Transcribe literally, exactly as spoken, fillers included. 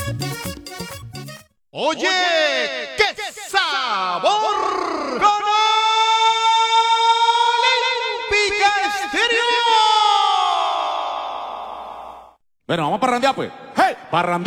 Oye, qué sabor con Olímpica Estéreo. Bueno, vamos a parrandear, pues. ¡Hey! Parrandear.